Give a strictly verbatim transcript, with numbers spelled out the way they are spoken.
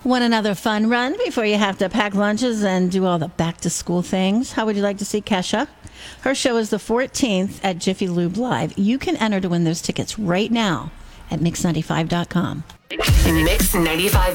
Want another fun run before you have to pack lunches and do all the back to school things? How would you like to see Kesha? Her show is the fourteenth at Jiffy Lube Live. You can enter to win those tickets right now at mix ninety-five dot com. Mix ninety-five